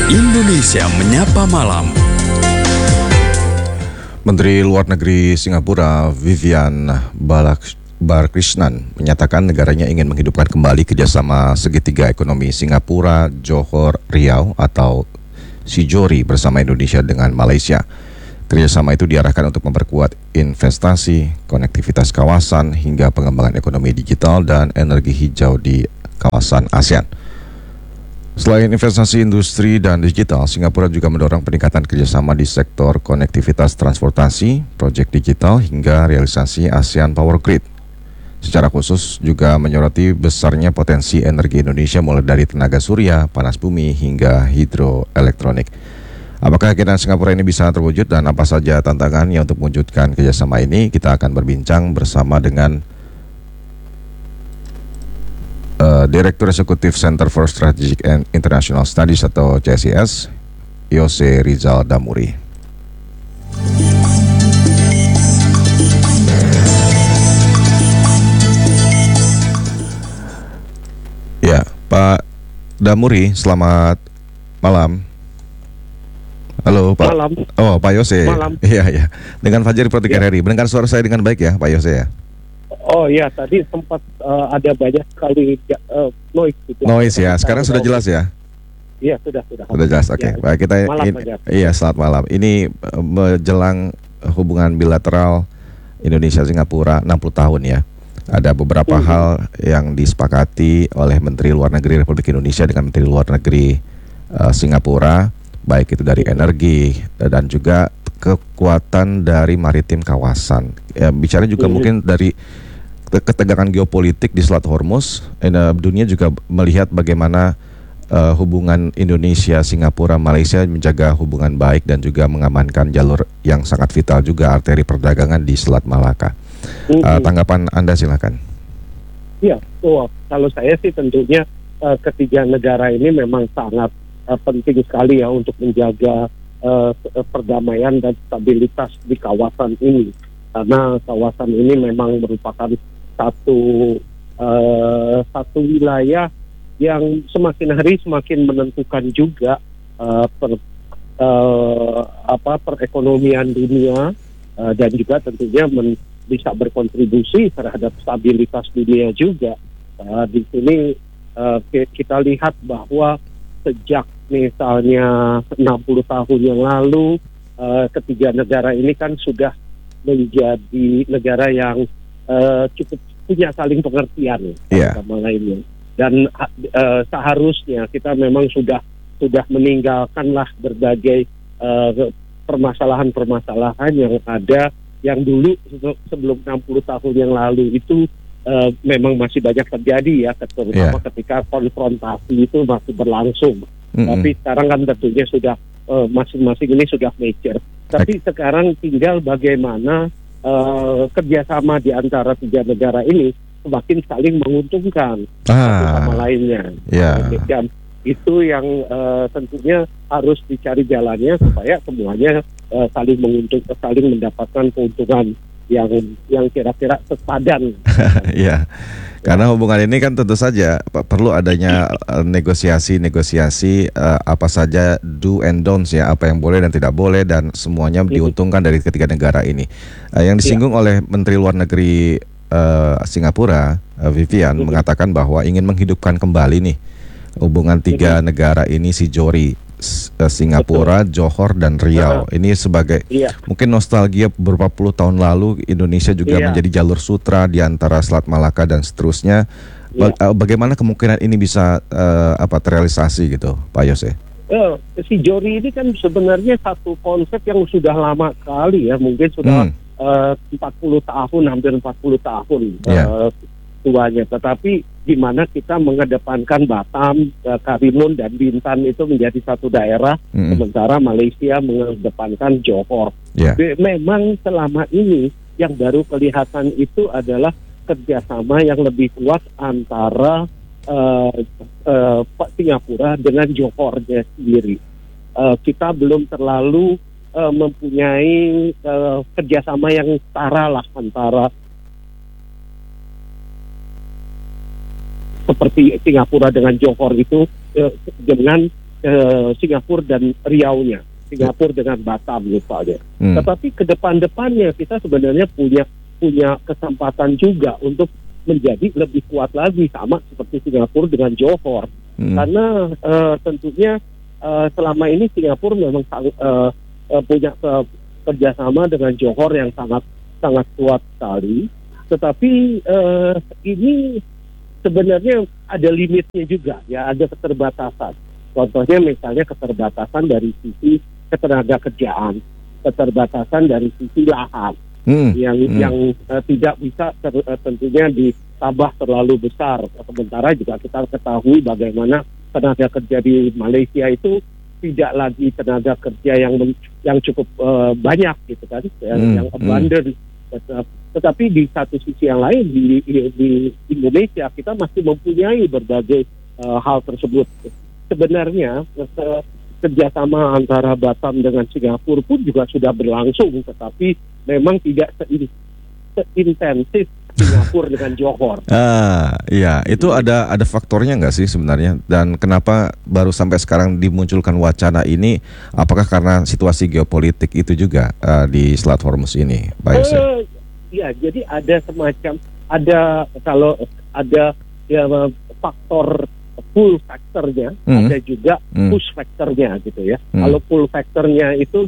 Indonesia Menyapa Malam. Menteri Luar Negeri Singapura Vivian Balakrishnan menyatakan negaranya ingin menghidupkan kembali kerjasama segitiga ekonomi Singapura, Johor, Riau atau SIJORI bersama Indonesia dengan Malaysia. Kerjasama itu diarahkan untuk memperkuat investasi, konektivitas kawasan, hingga pengembangan ekonomi digital dan energi hijau di kawasan ASEAN. Selain investasi industri dan digital, Singapura juga mendorong peningkatan kerjasama di sektor konektivitas transportasi, proyek digital, hingga realisasi ASEAN Power Grid. Secara khusus juga menyoroti besarnya potensi energi Indonesia mulai dari tenaga surya, panas bumi, hingga hidroelektronik. Apakah keinginan Singapura ini bisa terwujud dan apa saja tantangannya untuk mewujudkan kerjasama ini? Kita akan berbincang bersama dengan Direktur Eksekutif Center for Strategic and International Studies atau CSIS, Yose Rizal Damuri. Ya, Pak Damuri, selamat malam. Halo Pak. Malam. Oh, Pak Yose. Malam. Iya. Dengan Fajar Protika RRI. Mendengar suara saya dengan baik ya, Pak Yose ya? Oh ya, tadi sempat ada banyak sekali noise. Noise ya. Sekarang sudah jelas ya? Iya, sudah. Sudah jelas. Oke. Ya. Baik, kita iya, selamat malam. Ini menjelang hubungan bilateral Indonesia Singapura 60 tahun ya. Ada beberapa hal yang disepakati oleh Menteri Luar Negeri Republik Indonesia dengan Menteri Luar Negeri Singapura, baik itu dari energi dan juga kekuatan dari maritim kawasan. Ya, bicara juga mungkin dari ketegangan geopolitik di Selat Hormuz. Dunia juga melihat bagaimana hubungan Indonesia, Singapura, Malaysia menjaga hubungan baik dan juga mengamankan jalur yang sangat vital juga, arteri perdagangan di Selat Malaka. Tanggapan Anda silakan. Iya, kalau saya sih tentunya ketiga negara ini memang sangat penting sekali ya untuk menjaga perdamaian dan stabilitas di kawasan ini, karena kawasan ini memang merupakan satu wilayah yang semakin hari semakin menentukan juga perekonomian dunia dan juga tentunya bisa berkontribusi terhadap stabilitas dunia juga. Di sini kita lihat bahwa sejak misalnya 60 tahun yang lalu ketiga negara ini kan sudah menjadi negara yang cukup punya saling pengertian sama lainnya, dan seharusnya kita memang sudah meninggalkanlah berbagai permasalahan-permasalahan yang ada yang dulu sebelum 60 tahun yang lalu itu memang masih banyak terjadi ya, terutama ketika konfrontasi itu masih berlangsung. Tapi sekarang kan tentunya sudah masing-masing ini sudah mature. Tapi sekarang tinggal bagaimana kerjasama di antara tiga negara ini semakin saling menguntungkan satu sama lainnya. Dan itu yang tentunya harus dicari jalannya supaya semuanya saling menguntungkan, saling mendapatkan keuntungan yang kira-kira sepadan. Iya. Karena hubungan ini kan tentu saja perlu adanya negosiasi apa saja do and don'ts ya, apa yang boleh dan tidak boleh, dan semuanya diuntungkan dari ketiga negara ini. Yang disinggung oleh Menteri Luar Negeri Singapura, Vivian, mengatakan bahwa ingin menghidupkan kembali nih hubungan tiga negara ini, SIJORI, Singapura, Johor, dan Riau. Ini sebagai mungkin nostalgia beberapa puluh tahun lalu Indonesia juga menjadi jalur sutra di antara Selat Malaka dan seterusnya. Bagaimana kemungkinan ini bisa terrealisasi gitu, Pak Yose? SIJORI ini kan sebenarnya satu konsep yang sudah lama sekali ya, mungkin sudah 40 tahun, hampir 40 tahun tuanya, tetapi di mana kita mengedepankan Batam, Karimun, dan Bintan itu menjadi satu daerah, sementara Malaysia mengedepankan Johor. Memang selama ini yang baru kelihatan itu adalah kerjasama yang lebih kuat antara Singapura dengan Johornya sendiri. Kita belum terlalu mempunyai kerjasama yang setara lah antara seperti Singapura dengan Johor itu dengan Singapura dan Riau-nya, Singapura dengan Batam misalnya. Tetapi ke depan-depannya kita sebenarnya punya kesempatan juga untuk menjadi lebih kuat lagi, sama seperti Singapura dengan Johor. Karena tentunya selama ini Singapura memang punya kerjasama dengan Johor yang sangat kuat sekali. Tetapi ini sebenarnya ada limitnya juga, ya, ada keterbatasan. Contohnya misalnya keterbatasan dari sisi ketenaga kerjaan, keterbatasan dari sisi lahan, yang tidak bisa tentunya ditambah terlalu besar. Sementara juga kita ketahui bagaimana tenaga kerja di Malaysia itu tidak lagi tenaga kerja yang cukup banyak gitu kan, yang abundant. Tetapi di satu sisi yang lain di Indonesia kita masih mempunyai berbagai hal tersebut. Sebenarnya kerjasama antara Batam dengan Singapura pun juga sudah berlangsung, tetapi memang tidak seintensif Singapura dengan Johor. Iya, itu ada faktornya nggak sih sebenarnya? Dan kenapa baru sampai sekarang dimunculkan wacana ini? Apakah karena situasi geopolitik itu juga di Selat Hormuz ini, Pak Yosef? Ya, jadi ada faktor pull factornya, ada juga push factornya gitu ya. Kalau pull factornya itu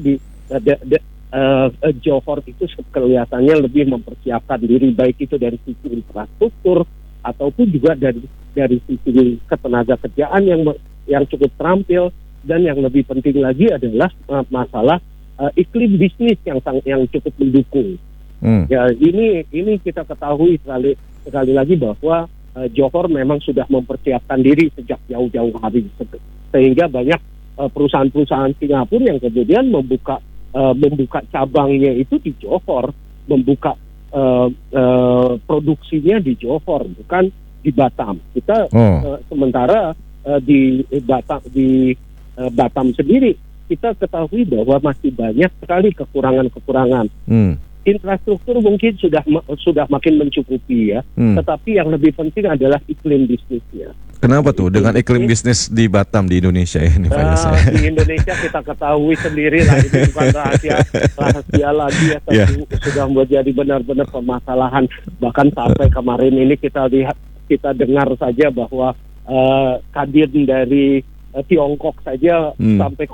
Johor itu kelihatannya lebih mempersiapkan diri, baik itu dari sisi infrastruktur ataupun juga dari sisi ketenaga kerjaan yang cukup terampil, dan yang lebih penting lagi adalah masalah iklim bisnis yang cukup mendukung. Ya, ini kita ketahui sekali lagi bahwa Johor memang sudah mempersiapkan diri sejak jauh-jauh hari, sehingga banyak perusahaan-perusahaan Singapura yang kemudian membuka cabangnya itu di Johor, membuka produksinya di Johor, bukan di Batam. Kita sementara di Batam sendiri kita ketahui bahwa masih banyak sekali kekurangan. Infrastruktur mungkin sudah makin mencukupi ya, tetapi yang lebih penting adalah iklim bisnisnya. Kenapa tuh dengan iklim bisnis di Batam di Indonesia ini, Pak Yosef? Di Indonesia kita ketahui sendiri lah, itu bukan rahasia lagi ya, sudah menjadi benar-benar permasalahan. Bahkan sampai kemarin ini kita dengar saja bahwa kadin dari Tiongkok saja sampai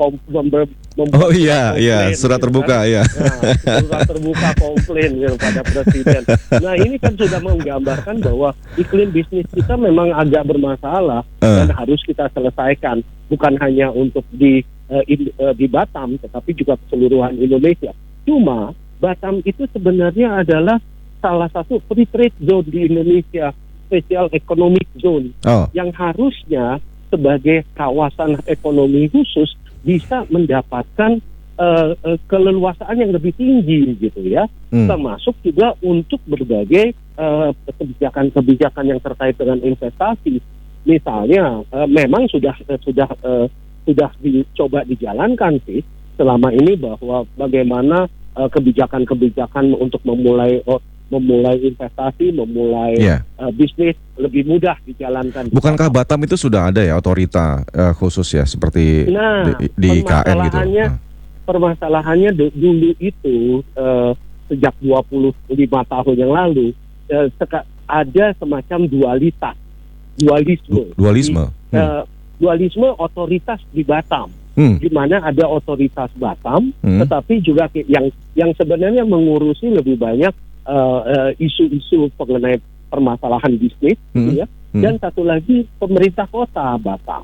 surat terbuka kan? Surat terbuka komplain kepada presiden. Nah, ini kan sudah menggambarkan bahwa iklim bisnis kita memang agak bermasalah dan harus kita selesaikan, bukan hanya untuk di Batam tetapi juga keseluruhan Indonesia. Cuma Batam itu sebenarnya adalah salah satu free trade zone di Indonesia, special economic zone, yang harusnya sebagai kawasan ekonomi khusus bisa mendapatkan keleluasaan yang lebih tinggi gitu ya, termasuk juga untuk berbagai kebijakan-kebijakan yang terkait dengan investasi. Misalnya memang sudah dicoba dijalankan sih selama ini, bahwa bagaimana kebijakan-kebijakan untuk memulai investasi, bisnis lebih mudah dijalankan. Bukankah Batam itu sudah ada ya otorita khusus ya, seperti di KN gitu? Permasalahannya dulu itu sejak 25 tahun yang lalu ada semacam dualisme otoritas di Batam. Di mana ada otoritas Batam, tetapi juga yang sebenarnya mengurusi lebih banyak isu-isu mengenai permasalahan bisnis, gitu ya. Dan satu lagi pemerintah kota Batam.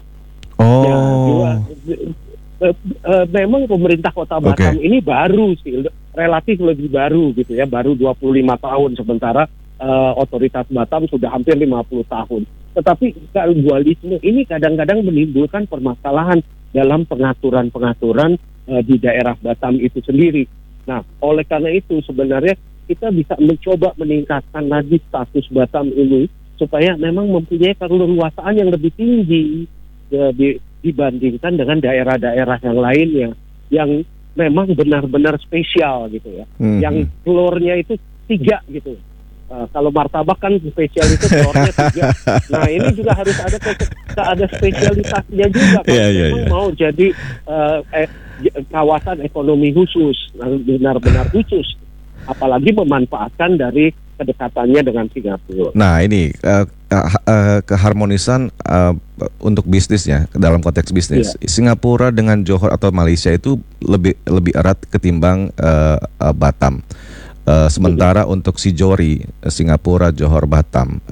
Memang pemerintah kota Batam ini baru sih, relatif lebih baru gitu ya, baru 25 tahun, sementara otoritas Batam sudah hampir 50 tahun. Tetapi dualisme ini kadang-kadang menimbulkan permasalahan dalam pengaturan di daerah Batam itu sendiri. Nah, oleh karena itu sebenarnya kita bisa mencoba meningkatkan lagi status Batam ini supaya memang mempunyai keleluasaan yang lebih tinggi dibandingkan dengan daerah-daerah yang lainnya yang memang benar-benar spesial gitu ya, yang floornya itu 3 gitu. Kalau martabak kan spesial itu telurnya 3. Nah ini juga harus ada spesialitasnya juga kalau memang mau jadi kawasan ekonomi khusus, benar-benar khusus. Apalagi memanfaatkan dari kedekatannya dengan Singapura. Nah ini keharmonisan untuk bisnisnya dalam konteks bisnis. Singapura dengan Johor atau Malaysia itu lebih erat ketimbang Batam. Sementara untuk Sijori, Singapura, Johor, Batam,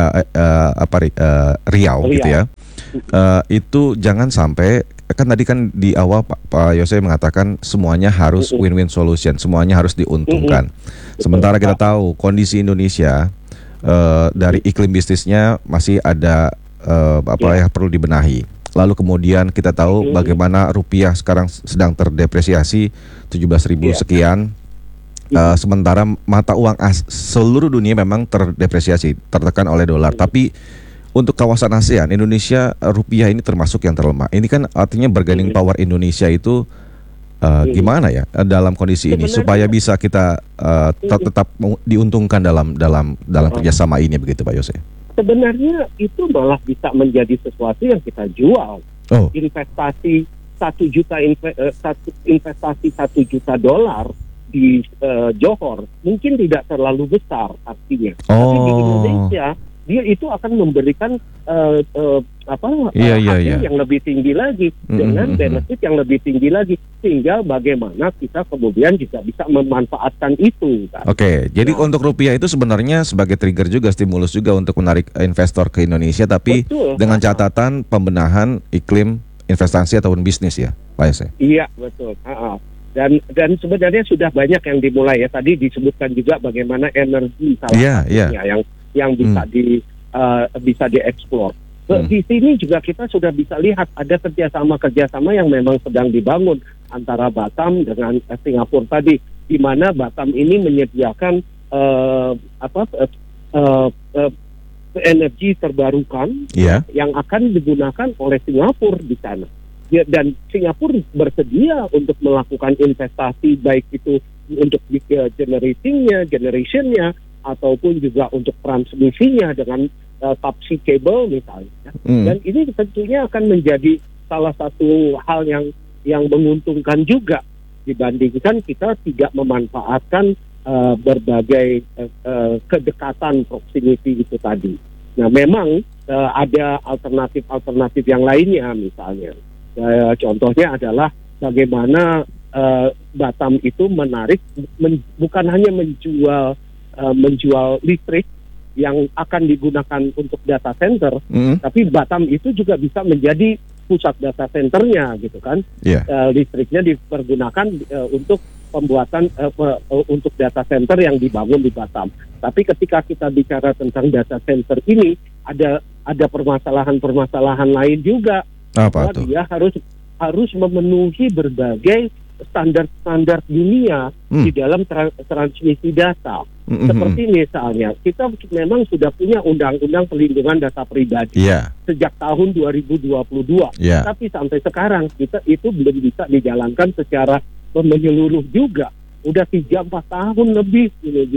Riau gitu ya. Itu jangan sampai, kan tadi kan di awal Pak Yose mengatakan semuanya harus win-win solution, semuanya harus diuntungkan. Sementara kita tahu kondisi Indonesia dari iklim bisnisnya masih ada yang perlu dibenahi. Lalu kemudian kita tahu bagaimana rupiah sekarang sedang terdepresiasi 17.000 sekian. Sementara mata uang seluruh dunia memang terdepresiasi, tertekan oleh dolar. Tapi untuk kawasan ASEAN, Indonesia, rupiah ini termasuk yang terlemah. Ini kan artinya bargaining power Indonesia itu gimana ya dalam kondisi ini supaya bisa kita tetap diuntungkan dalam kerjasama ini, begitu Pak Yose? Sebenarnya itu malah bisa menjadi sesuatu yang kita jual. Investasi 1 juta investasi $1 juta di Johor mungkin tidak terlalu besar artinya. Tapi di Indonesia dia itu akan memberikan hasil yang lebih tinggi lagi dengan benefit yang lebih tinggi lagi, sehingga bagaimana kita kemudian juga bisa memanfaatkan itu kan? Jadi untuk rupiah itu sebenarnya sebagai trigger juga, stimulus juga untuk menarik investor ke Indonesia, tapi dengan catatan pembenahan iklim investasi ataupun bisnis ya Pak Yose? Iya betul. Dan sebenarnya sudah banyak yang dimulai ya, tadi disebutkan juga bagaimana energi salah satunya yang bisa dieksplor. Di sini juga kita sudah bisa lihat ada kerjasama yang memang sedang dibangun antara Batam dengan Singapura tadi, di mana Batam ini menyediakan energi terbarukan yang akan digunakan oleh Singapura di sana. Dan Singapura bersedia untuk melakukan investasi, baik itu untuk generationnya ataupun juga untuk transmisinya dengan subsea cable misalnya. Dan ini tentunya akan menjadi salah satu hal yang menguntungkan juga dibandingkan kita tidak memanfaatkan berbagai kedekatan proximity itu tadi. Nah memang ada alternatif yang lainnya misalnya. Contohnya adalah bagaimana Batam itu menarik bukan hanya menjual listrik yang akan digunakan untuk data center, tapi Batam itu juga bisa menjadi pusat data centernya gitu kan. Listriknya dipergunakan untuk pembuatan untuk data center yang dibangun di Batam. Tapi ketika kita bicara tentang data center ini ada permasalahan lain juga. Apa itu? Dia harus memenuhi berbagai standar dunia di dalam transmisi data. Seperti misalnya kita memang sudah punya undang-undang perlindungan data pribadi sejak tahun 2022. Tapi sampai sekarang kita itu belum bisa dijalankan secara menyeluruh juga. Udah 3-4 tahun lebih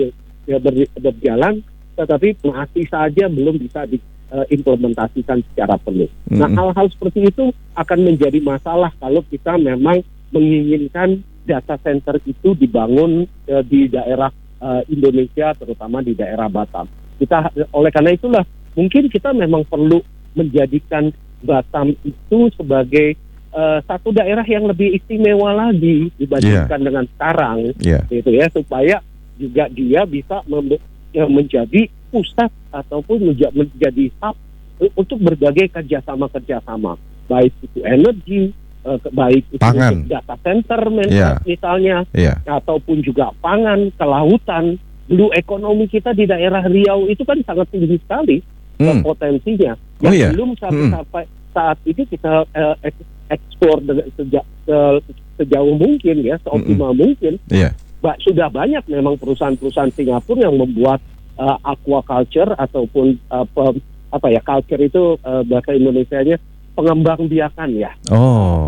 berjalan, tetapi masih saja belum bisa implementasikan secara penuh. Nah, hal-hal seperti itu akan menjadi masalah kalau kita memang menginginkan data center itu dibangun di daerah Indonesia, terutama di daerah Batam. Oleh karena itulah mungkin kita memang perlu menjadikan Batam itu sebagai satu daerah yang lebih istimewa lagi dibandingkan dengan sekarang, gitu ya, supaya juga dia bisa menjadi pusat ataupun menjadi hub untuk berbagai kerjasama, baik itu energi, baik itu untuk data center misalnya, ataupun juga pangan, kelautan. Blue ekonomi kita di daerah Riau itu kan sangat tinggi sekali potensinya. Belum sampai saat ini kita ekspor sejauh mungkin ya, seoptimal mungkin. Sudah banyak memang perusahaan-perusahaan Singapura yang membuat aquaculture ataupun culture itu bahasa Indonesianya pengembang biakan ya.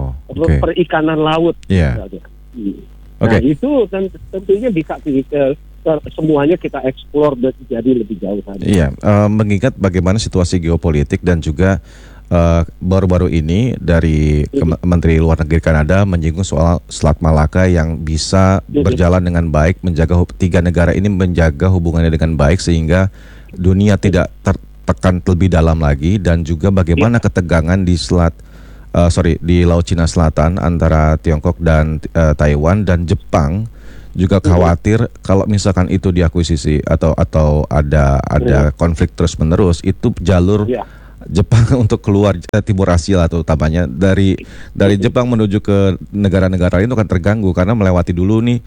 Perikanan laut. Nah itu tentunya bisa semuanya kita eksplor dan jadi lebih jauh lagi. Iya, mengingat bagaimana situasi geopolitik dan juga baru-baru ini dari Menteri Luar Negeri Kanada menyinggung soal Selat Malaka yang bisa berjalan dengan baik, menjaga tiga negara ini menjaga hubungannya dengan baik sehingga dunia tidak tertekan lebih dalam lagi, dan juga bagaimana ketegangan di di Laut Cina Selatan antara Tiongkok dan Taiwan, dan Jepang juga khawatir kalau misalkan itu diakuisisi atau ada konflik terus-menerus, itu jalur Jepang untuk keluar Timur Asia atau utamanya dari Jepang menuju ke negara-negara lain itu akan terganggu karena melewati dulu nih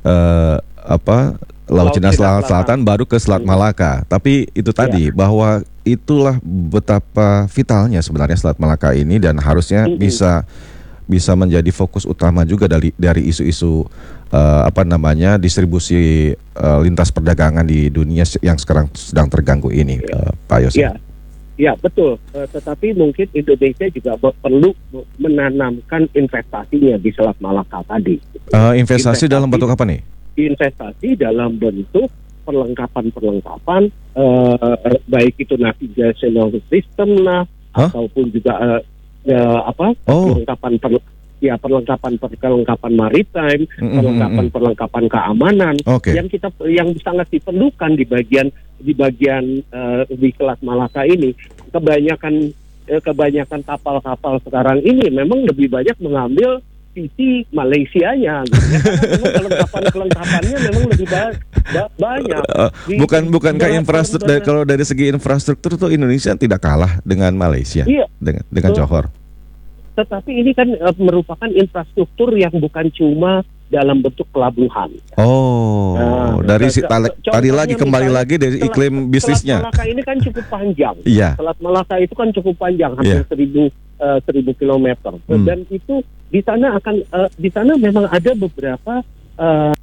Laut Cina Selatan baru ke Selat Malaka. Tapi itu tadi bahwa itulah betapa vitalnya sebenarnya Selat Malaka ini, dan harusnya bisa menjadi fokus utama juga dari isu-isu distribusi lintas perdagangan di dunia yang sekarang sedang terganggu ini, Pak Yose. Ya betul, tetapi mungkin Indonesia juga perlu menanamkan investasinya di Selat Malaka tadi. Investasi dalam bentuk apa nih? Investasi dalam bentuk perlengkapan, baik itu navigational system ataupun juga perlengkapan maritime, perlengkapan keamanan yang sangat diperlukan di bagian di Selat Malaka ini. Kebanyakan kapal-kapal sekarang ini memang lebih banyak mengambil sisi Malaysianya, karena perlengkapannya memang lebih banyak. Bukankah infrastruktur, kalau dari segi infrastruktur tuh Indonesia tidak kalah dengan Malaysia, dengan Johor? Tetapi ini kan merupakan infrastruktur yang bukan cuma dalam bentuk pelabuhan. Tadi lagi kembali lagi dari iklim bisnisnya. Selat Malaka ini kan cukup panjang. Selat Malaka itu kan cukup panjang, hampir 1.000 kilometer. Dan itu di sana memang ada beberapa